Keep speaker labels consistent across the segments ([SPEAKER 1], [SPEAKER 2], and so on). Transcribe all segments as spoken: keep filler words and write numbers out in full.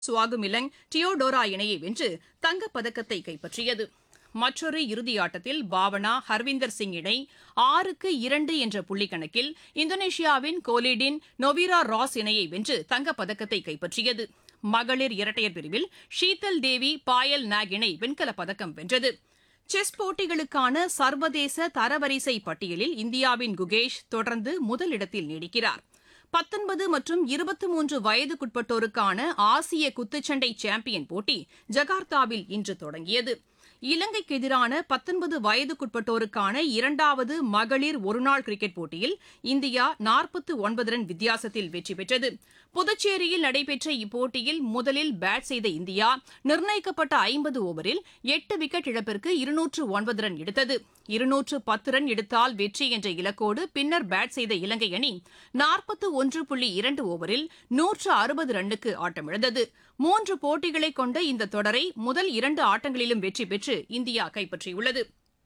[SPEAKER 1] சுவாகுமிலங் Theodora இணையை வென்று தங்கப்பதக்கத்தை கைப்பற்றியது. மற்றொரு இறுதியாட்டத்தில் பாவனா ஹர்விந்தர் சிங் இணை ஆறுக்கு இரண்டு என்ற புள்ளிக்கணக்கில் இந்தோனேஷியாவின் கோலிடின் நொவிரா ராஸ் இணையை வென்று தங்கப்பதக்கத்தை கைப்பற்றியது. மகளிர் இரட்டையர் பிரிவில் ஷீதல் தேவி பாயல் நாக் இணை வெண்கலப் பதக்கம் வென்றது. செஸ் போட்டிகளுக்கான சர்வதேச தரவரிசை பட்டியலில் இந்தியாவின் குகேஷ் தொடர்ந்து முதலிடத்தில் நீடிக்கிறார். பத்தொன்பது மற்றும் இருபத்தி மூன்று வயதுக்குட்பட்டோருக்கான ஆசிய குத்துச்சண்டை சாம்பியன் போட்டி ஜகார்த்தாவில் இன்று தொடங்கியது. இலங்கைக்கு எதிரான பத்தொன்பது வயதுக்குட்பட்டோருக்கான இரண்டாவது மகளிர் ஒருநாள் கிரிக்கெட் போட்டியில் இந்தியா நாற்பத்தி ஒன்பது ரன் வித்தியாசத்தில் வெற்றி பெற்றது. புதுச்சேரியில் நடைபெற்ற இப்போட்டியில் முதலில் பேட் செய்த இந்தியா நிர்ணயிக்கப்பட்ட ஐம்பது ஓவரில் எட்டு விக்கெட் இழப்பிற்கு இருநூற்று ஒன்பது ரன் எடுத்தது. இருநூற்று பத்து ரன் எடுத்தால் வெற்றி என்ற இலக்கோடு பின்னர் பேட் செய்த இலங்கை அணி நாற்பத்தி ஒன்று புள்ளி இரண்டு ஓவரில் நூற்று அறுபது ரன்னுக்கு ஆட்டமிழந்தது. மூன்று போட்டிகளை கொண்ட இந்த தொடரை முதல் இரண்டு ஆட்டங்களிலும் வெற்றி பெற்று இந்தியா கைப்பற்றியுள்ளது.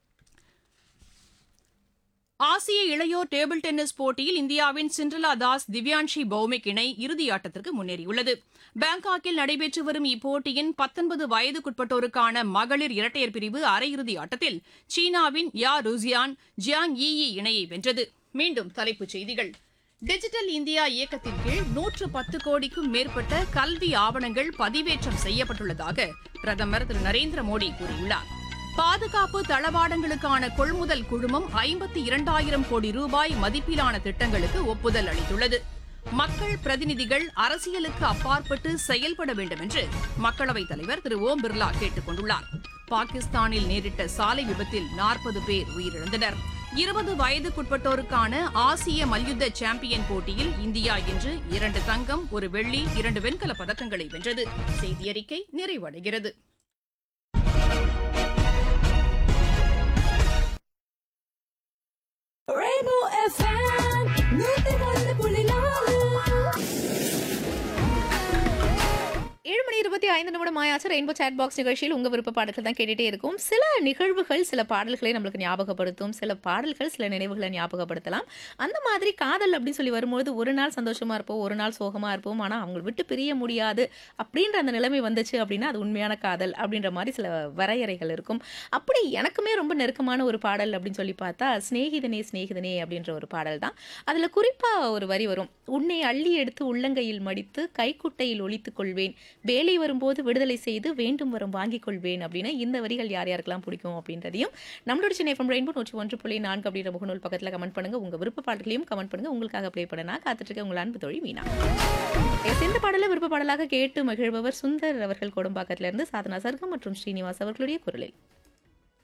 [SPEAKER 1] ஆசிய இளையோர் டேபிள் டென்னிஸ் போட்டியில் இந்தியாவின் சிண்ட்ரலா தாஸ் திவ்யான்ஷி பௌமிக் இணை இறுதியாட்டத்திற்கு முன்னேறியுள்ளது. பாங்காக்கில் நடைபெற்று வரும் இப்போட்டியின் பத்தொன்பது வயதுக்குட்பட்டோருக்கான மகளிர் இரட்டையர் பிரிவு அரையிறுதி ஆட்டத்தில் சீனாவின் யா ருசியான் ஜியாங் யி இணையை வென்றது. மீண்டும் தலைப்புச் செய்திகள். டிஜிட்டல் இந்தியா இயக்கத்தின் கீழ் நூற்று பத்து கோடிக்கும் மேற்பட்ட கல்வி ஆவணங்கள் பதிவேற்றம் செய்யப்பட்டுள்ளதாக பிரதமர் திரு நரேந்திர மோடி கூறியுள்ளார். பாதுகாப்பு தளவாடங்களுக்கான கொள்முதல் குழுமம் ஐம்பத்தி இரண்டாயிரம் கோடி ரூபாய் மதிப்பிலான திட்டங்களுக்கு ஒப்புதல் அளித்துள்ளது. மக்கள் பிரதிநிதிகள் அரசியலுக்கு அப்பாற்பட்டு செயல்பட வேண்டும் என்று மக்களவைத் தலைவர் திரு ஓம் பிர்லா கேட்டுக் கொண்டுள்ளார். பாகிஸ்தானில் நேரிட்ட சாலை விபத்தில் நாற்பது பேர் உயிரிழந்தனர். இருபது வயதுக்குட்பட்டோருக்கான ஆசிய மல்யுத்த சாம்பியன் போட்டியில் இந்தியா இன்று இரண்டு தங்கம், ஒரு வெள்ளி, இரண்டு வெண்கலப் பதக்கங்களை வென்றது. செய்தியறிக்கை நிறைவடைகிறது.
[SPEAKER 2] ஏழு மணி இருபத்தி ஐந்து நிமிடம் ஆயாச்சு. ரெயின்போ சாட் பாக்ஸ் நிகழ்ச்சியில் உங்கள் விருப்ப பாடல்கள் தான் கேட்டுகிட்டே இருக்கும். சில நிகழ்வுகள் சில பாடல்களை நம்மளுக்கு ஞாபகப்படுத்தும், சில பாடல்கள் சில நினைவுகளை ஞாபகப்படுத்தலாம். அந்த மாதிரி காதல் அப்படின்னு சொல்லி வரும்போது ஒரு நாள் சந்தோஷமாக இருப்போம், ஒரு நாள் சோகமாக இருப்போம். ஆனால் அவங்களை விட்டு பிரிய முடியாது அப்படின்ற அந்த நிலைமை வந்துச்சு அப்படின்னா அது உண்மையான காதல் அப்படின்ற மாதிரி சில வரையறைகள் இருக்கும். அப்படி எனக்குமே ரொம்ப நெருக்கமான ஒரு பாடல் அப்படின்னு சொல்லி பார்த்தா ஸ்நேகிதனே ஸ்நேகிதனே அப்படின்ற ஒரு பாடல் தான். அதில் குறிப்பாக ஒரு வரி வரும், உன்னை அள்ளி எடுத்து உள்ளங்கையில் மடித்து கைக்குட்டையில் ஒளித்துக் கொள்வேன், வேலை வரும்போது விடுதலை செய்து வேண்டும் வரும் வாங்கிக் கொள்வேன் அப்படின்னு. இந்த வரிகள் யார் யாருக்கெல்லாம் பிடிக்கும் அப்படின்றதையும் நம்மளோட சென்னை எஃப்எம் ரெயின்போ நூற்றி ஒன்று புள்ளி நான்கு அப்படின்ற முகநூல் பக்கத்தில் கமெண்ட் பண்ணுங்க. உங்க விருப்ப பாடல்களையும் கமெண்ட் பண்ணுங்க. உங்களுக்காக ப்ளே பண்ண நான் காத்துட்டு இருக்க உங்கள் அன்பு தோழி மீனா. இந்த பாடலை விருப்ப பாடலாக கேட்டு மகிழ்பவர் சுந்தர் அவர்கள் கோடம்பாக்கத்திலிருந்து, சாதனா சர்க்கம் மற்றும் ஸ்ரீனிவாஸ் அவர்களுடைய குரலில்.